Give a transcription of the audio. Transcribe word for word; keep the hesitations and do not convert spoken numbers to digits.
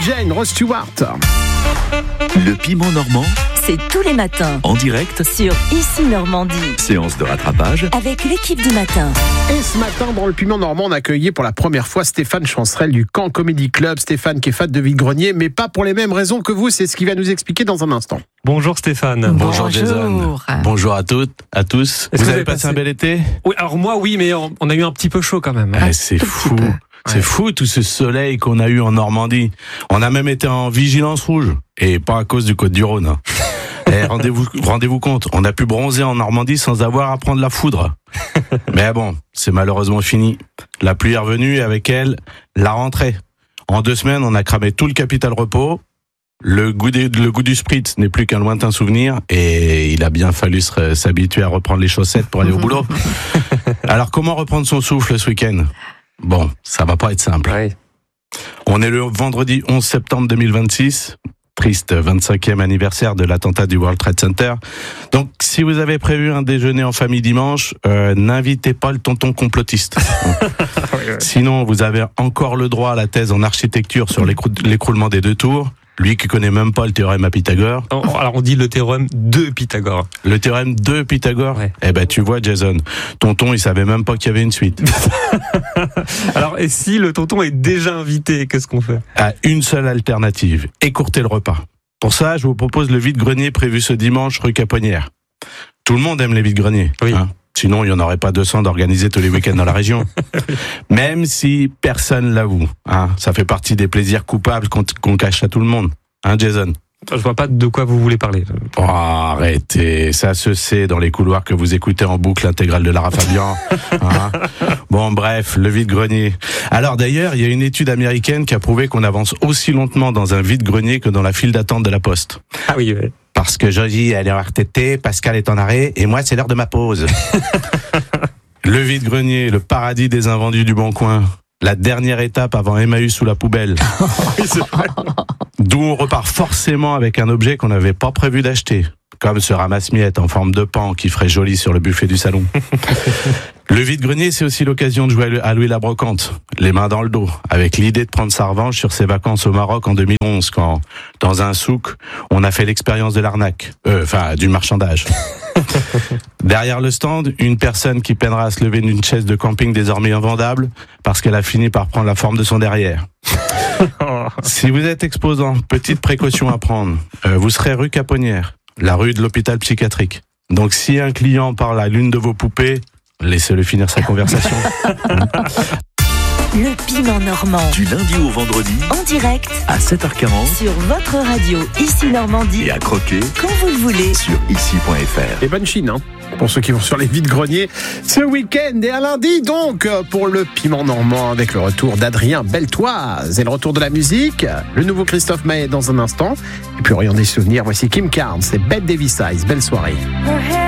Jane, Rod Stewart. Le piment normand, c'est tous les matins en direct sur Ici Normandie. Séance de rattrapage Avec l'équipe du matin. Et ce matin, dans le piment normand, on a accueilli pour la première fois Stéphane Chancerelle du Caen Comedy Club. Stéphane qui est fan de vide-grenier, mais pas pour les mêmes raisons que vous. C'est ce qu'il va nous expliquer dans un instant. Bonjour Stéphane. Bonjour, Bonjour Jason. Bonjour à toutes, à tous. Est-ce vous que avez vous passé passé un bel été? Oui, alors moi oui, mais on, on a eu un petit peu chaud quand même. Ah, c'est fou. C'est ouais. fou tout ce soleil qu'on a eu en Normandie. On a même été en vigilance rouge. Et pas à cause du Côte-du-Rhône. Hein. Et rendez-vous, rendez-vous compte, on a pu bronzer en Normandie sans avoir à prendre la foudre. Mais bon, c'est malheureusement fini. La pluie est revenue et avec elle, la rentrée. En deux semaines, on a cramé tout le capital repos. Le goût, des, le goût du spritz n'est plus qu'un lointain souvenir et il a bien fallu se, s'habituer à reprendre les chaussettes pour aller au boulot. Alors comment reprendre son souffle ce week-end? Bon, ça va pas être simple. Ouais. On est le vendredi onze septembre deux mille vingt-six. Triste vingt-cinquième anniversaire de l'attentat du World Trade Center. Donc, si vous avez prévu un déjeuner en famille dimanche, euh, n'invitez pas le tonton complotiste. Sinon, vous avez encore le droit à la thèse en architecture sur l'écrou- l'écroulement des deux tours. Lui qui connaît même pas le théorème à Pythagore. Alors on dit le théorème de Pythagore. Le théorème de Pythagore. Ouais. Eh ben tu vois Jason, tonton il savait même pas qu'il y avait une suite. Alors et si le tonton est déjà invité, qu'est-ce qu'on fait? À une seule alternative, écourter le repas. Pour ça, je vous propose le vide-grenier prévu ce dimanche rue Caponnière. Tout le monde aime les vide-greniers. Oui. Hein. Sinon, il n'y en aurait pas deux cents d'organiser tous les week-ends dans la région. Même si personne l'avoue. Hein, ça fait partie des plaisirs coupables qu'on, qu'on cache à tout le monde. Hein, Jason? Je vois pas de quoi vous voulez parler. Oh, arrêtez, ça se sait dans les couloirs que vous écoutez en boucle l'intégrale de Lara Fabian. Hein, bon, bref, le vide-grenier. Alors d'ailleurs, il y a une étude américaine qui a prouvé qu'on avance aussi lentement dans un vide-grenier que dans la file d'attente de la Poste. Ah oui, oui. Parce que Josie, elle est en R T T, Pascal est en arrêt, et moi, c'est l'heure de ma pause. Le vide-grenier, le paradis des invendus du Bon Coin. La dernière étape avant Emmaüs sous la poubelle. Oui, c'est vrai. D'où on repart forcément avec un objet qu'on n'avait pas prévu d'acheter. Comme ce ramasse-miettes en forme de pan qui ferait joli sur le buffet du salon. Le vide-grenier, c'est aussi l'occasion de jouer à Louis la brocante, les mains dans le dos, avec l'idée de prendre sa revanche sur ses vacances au Maroc en deux mille onze, quand, dans un souk, on a fait l'expérience de l'arnaque, euh, enfin, du marchandage. Derrière le stand, une personne qui peinera à se lever d'une chaise de camping désormais invendable, parce qu'elle a fini par prendre la forme de son derrière. Si vous êtes exposant, petite précaution à prendre, euh, vous serez rue Caponnière, la rue de l'hôpital psychiatrique. Donc si un client parle à l'une de vos poupées, laissez-le finir sa conversation. Le piment normand. Du lundi au vendredi En direct à sept heures quarante sur votre radio Ici Normandie. Et à croquer quand vous le voulez sur ici point f r. Et bonne Chine, hein, pour ceux qui vont sur les vide-greniers ce week-end. Et à lundi, donc, pour le piment normand, avec le retour d'Adrien Beltoise et le retour de la musique. Le nouveau Christophe Maé dans un instant. Et puis, orion des souvenirs, voici Kim Carnes et Bette Davis Eyes. Belle soirée.